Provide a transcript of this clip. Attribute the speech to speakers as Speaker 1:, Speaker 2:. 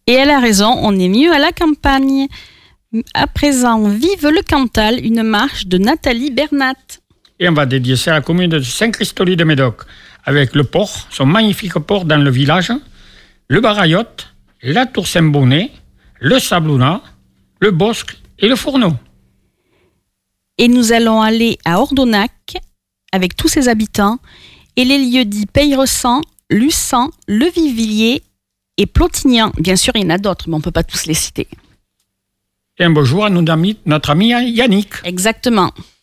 Speaker 1: Et elle a raison, on est mieux à la campagne. À présent, vive le Cantal, une marche de Nathalie Bernat.
Speaker 2: Et on va dédier ça à la commune de Saint-Christoly de Médoc, avec le port, son magnifique port dans le village, le Baraillotte, la Tour Saint-Bonnet, le Sablonnat, le Bosc et le Fourneau.
Speaker 1: Et nous allons aller à Ordonac, avec tous ses habitants, et les lieux dits Peyresan, Luçan, Le Vivilliers et Plotignan. Bien sûr, il y en a d'autres, mais on ne peut pas tous les citer.
Speaker 2: Et un bonjour à notre ami Yannick.
Speaker 1: Exactement.